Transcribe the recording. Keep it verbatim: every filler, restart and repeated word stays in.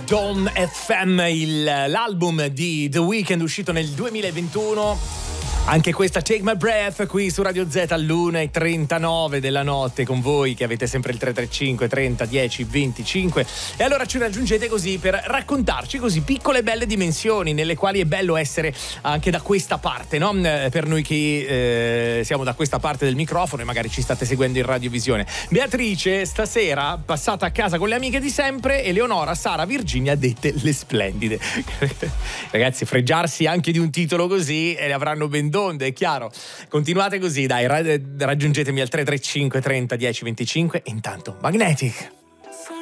Dawn F M, il, l'album di The Weeknd uscito nel duemilaventuno. Anche questa Take My Breath qui su Radio Z all'una e trentanove della notte con voi che avete sempre il tre tre cinque trenta dieci venticinque, e allora ci raggiungete così per raccontarci così piccole e belle dimensioni nelle quali è bello essere anche da questa parte, no? Per noi che eh, siamo da questa parte del microfono e magari ci state seguendo in radiovisione. Beatrice stasera passata a casa con le amiche di sempre, Eleonora, Sara, Virginia dette le splendide. Ragazzi, fregiarsi anche di un titolo così e le avranno ben donde, è chiaro. Continuate così, dai, raggiungetemi al tre tre cinque trenta dieci venticinque. Intanto Magnetic.